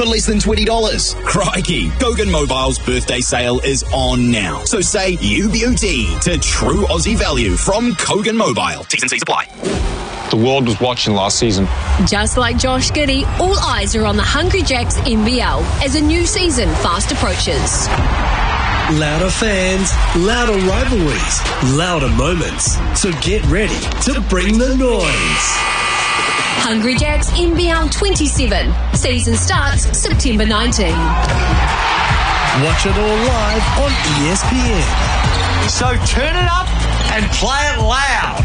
for less than $20. Crikey, Kogan Mobile's birthday sale is on now. So say UBUT to true Aussie value from Kogan Mobile. T's and C's apply. The world was watching last season. Just like Josh Giddey, all eyes are on the Hungry Jacks NBL as a new season fast approaches. Louder fans, louder rivalries, louder moments. So get ready to bring the noise. Hungry Jacks NBL 27. Season starts September 19. Watch it all live on ESPN. So turn it up and play it loud.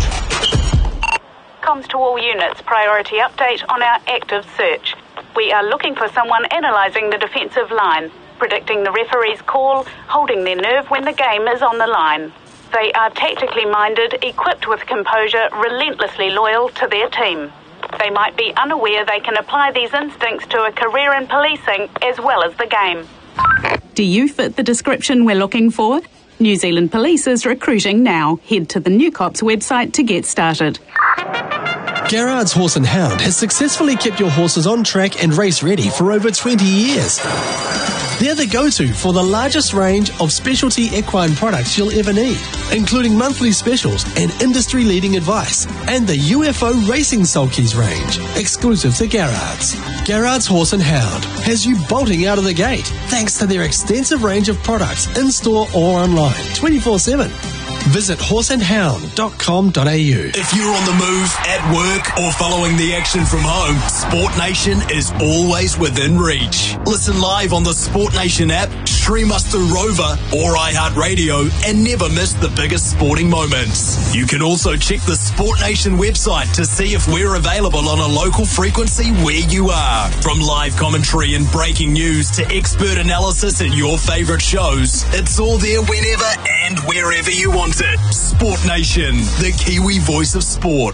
Comms to all units, priority update on our active search. We are looking for someone analysing the defensive line, predicting the referee's call, holding their nerve when the game is on the line. They are tactically minded, equipped with composure, relentlessly loyal to their team. They might be unaware they can apply these instincts to a career in policing as well as the game. Do you fit the description we're looking for? New Zealand Police is recruiting now. Head to the New Cops website to get started. Garrard's Horse and Hound has successfully kept your horses on track and race ready for over 20 years. They're the go-to for the largest range of specialty equine products you'll ever need, including monthly specials and industry-leading advice, and the UFO Racing Sulkies range, exclusive to Garrard's. Garrard's Horse and Hound has you bolting out of the gate thanks to their extensive range of products in-store or online, 24/7. Visit horseandhound.com.au. If you're on the move, at work, or following the action from home, Sport Nation is always within reach. Listen live on the Sport Nation app, stream us through Rover or iHeartRadio, and never miss the biggest sporting moments. You can also check the Sport Nation website to see if we're available on a local frequency where you are. From live commentary and breaking news to expert analysis and your favourite shows, it's all there whenever and wherever you want it. Sport Nation, the Kiwi voice of sport.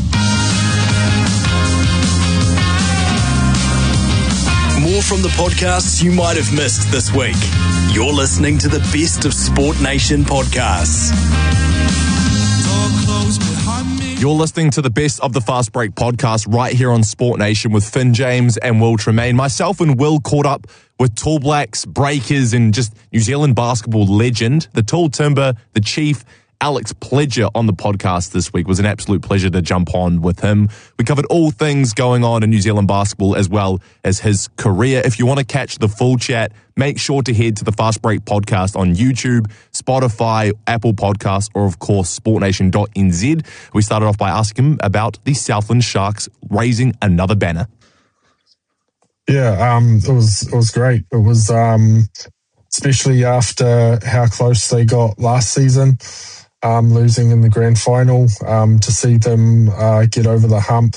More from the podcasts you might have missed this week. You're listening to the best of Sport Nation podcasts. You're listening to the best of the Fast Break podcast right here on Sport Nation with Finn James and Will Tremaine. Myself and Will caught up with Tall Blacks, breakers, and just New Zealand basketball legend, the Tall Timber, the Chief, Alex Pledger on the podcast this week. It was an absolute pleasure to jump on with him. We covered all things going on in New Zealand basketball as well as his career. If you want to catch the full chat, make sure to head to the Fast Break podcast on YouTube, Spotify, Apple Podcasts, or of course, sportnation.nz. We started off by asking him about the Southland Sharks raising another banner. Yeah, it was great. It was especially after how close they got last season, losing in the grand final, to see them get over the hump,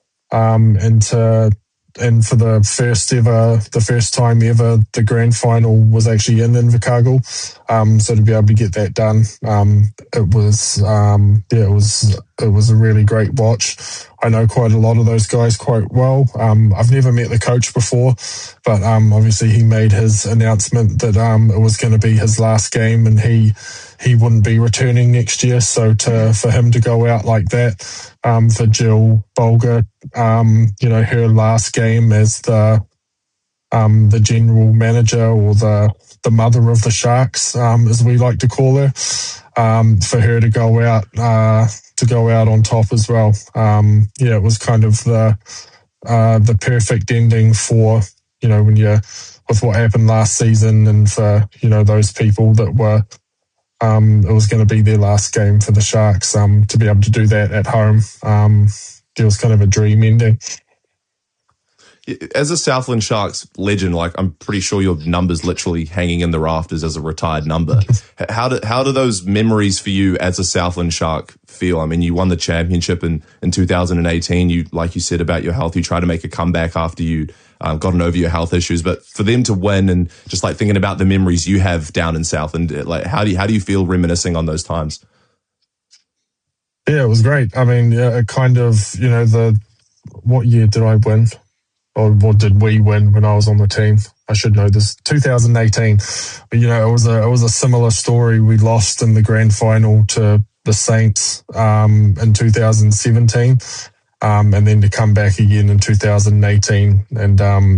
and for the first time ever, the grand final was actually in Invercargill. So to be able to get that done, it was a really great watch. I know quite a lot of those guys quite well. I've never met the coach before, but obviously he made his announcement that it was going to be his last game and he wouldn't be returning next year. So for him to go out like that, for Jill Bolger, her last game as the general manager or the mother of the Sharks, as we like to call her, for her to go out on top as well. It was kind of the perfect ending for, when you're with what happened last season, and for, those people that were, it was going to be their last game for the Sharks, to be able to do that at home. It was kind of a dream ending. As a Southland Sharks legend, I'm pretty sure your number's literally hanging in the rafters as a retired number. How do those memories for you as a Southland Shark feel? I mean, you won the championship in 2018. You, like you said about your health, you tried to make a comeback after you gotten over your health issues. But for them to win, and just thinking about the memories you have down in Southland, how do you feel reminiscing on those times? Yeah, it was great. I mean, it kind of, what year did I win? Or what did we win when I was on the team? I should know this. 2018. But, it was a similar story. We lost in the grand final to the Saints in 2017, and then to come back again in 2018. And